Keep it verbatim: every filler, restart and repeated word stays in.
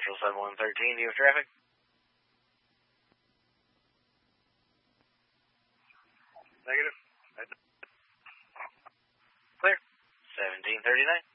Central seven one one three, do you have traffic? Negative. Clear. seventeen thirty-nine.